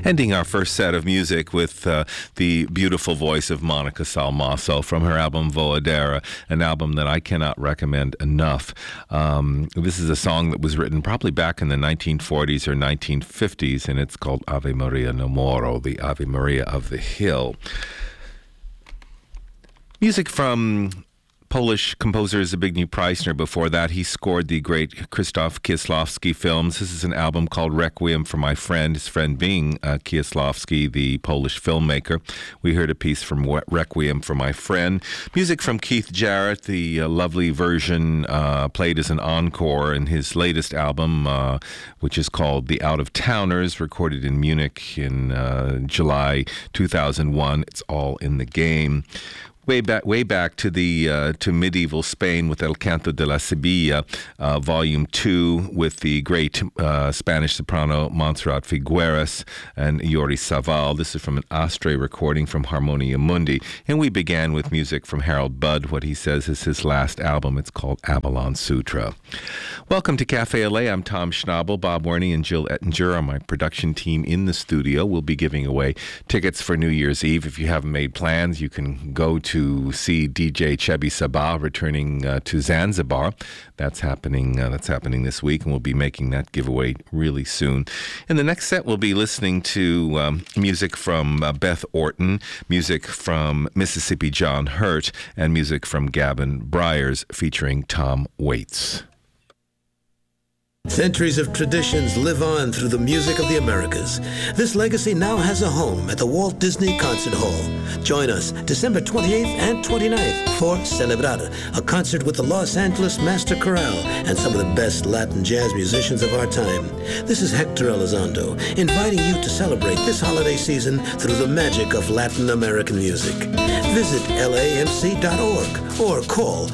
Ending our first set of music with the beautiful voice of Monica Salmaso from her album Voadera, an album that I cannot recommend enough. This is a song that was written probably back in the 1940s or 1950s, and it's called Ave Maria no Moro, the Ave Maria of the Hill. Music from Polish composer Zbigniew Preissner. Before that, he scored the great Krzysztof Kieślowski films. This is an album called Requiem for My Friend, his friend being Kieślowski, the Polish filmmaker. We heard a piece from Requiem for My Friend. Music from Keith Jarrett, the lovely version played as an encore in his latest album, which is called The Out of Towners, recorded in Munich in July 2001. It's all in the game. Way back to the to medieval Spain with El Canto de la Sibilla, Volume 2, with the great Spanish soprano Montserrat Figueras and Yori Saval. This is from an Astre recording from Harmonia Mundi. And we began with music from Harold Budd, what he says is his last album. It's called Avalon Sutra. Welcome to Cafe LA. I'm Tom Schnabel. Bob Werney and Jill Ettinger are my production team in the studio. We'll be giving away tickets for New Year's Eve. If you haven't made plans, you can go to see DJ Chebby Sabah returning to Zanzibar. That's happening this week, and we'll be making that giveaway really soon. In the next set, we'll be listening to music from Beth Orton, music from Mississippi John Hurt, and music from Gavin Bryars featuring Tom Waits. Centuries of traditions live on through the music of the Americas. This legacy now has a home at the Walt Disney Concert Hall. Join us December 28th and 29th for Celebrar, a concert with the Los Angeles Master Chorale and some of the best Latin jazz musicians of our time. This is Hector Elizondo, inviting you to celebrate this holiday season through the magic of Latin American music. Visit lamc.org or call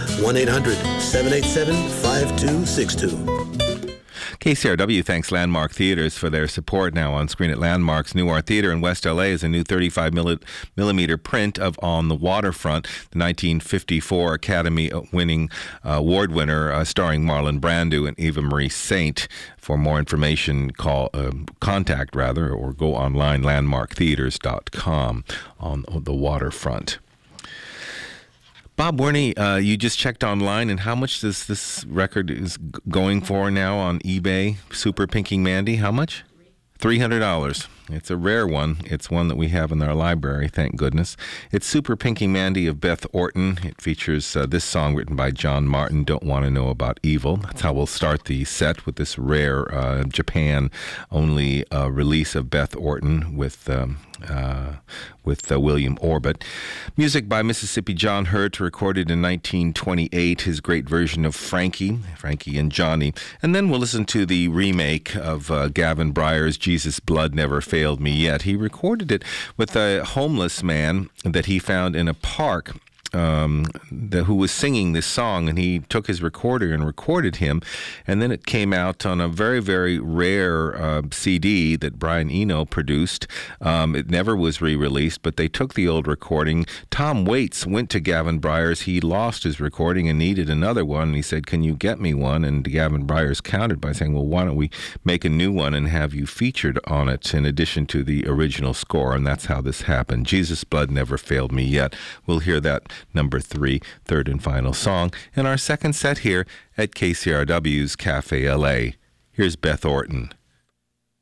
1-800-787-5262. KCRW thanks Landmark Theaters for their support. Now on screen at Landmark's New Art Theater in West LA is a new 35mm print of On the Waterfront, the 1954 Academy-winning award winner starring Marlon Brando and Eva Marie Saint. For more information, contact or go online, landmarktheaters.com on the waterfront. Bob Werney, you just checked online, and how much does this record is going for now on eBay? Super Pinking Mandy, how much? $300. It's a rare one. It's one that we have in our library, thank goodness. It's Super Pinking Mandy of Beth Orton. It features this song written by John Martin, Don't Want to Know About Evil. That's how we'll start the set, with this rare Japan-only release of Beth Orton with William Orbit. Music by Mississippi John Hurt, recorded in 1928, his great version of Frankie and Johnny. And then we'll listen to the remake of Gavin Bryars' Jesus Blood Never Failed Me Yet. He recorded it with a homeless man that he found in a park, who was singing this song, and he took his recorder and recorded him, and then it came out on a very, very rare CD that Brian Eno produced. It never was re-released, but they took the old recording. Tom Waits went to Gavin Bryars. He lost his recording and needed another one, and he said, "Can you get me one?" And Gavin Bryars countered by saying, "Well, why don't we make a new one and have you featured on it in addition to the original score?" And that's how this happened. Jesus Blood Never Failed Me Yet. We'll hear that number 3, third and final song in our second set here at KCRW's Cafe LA. Here's Beth Orton.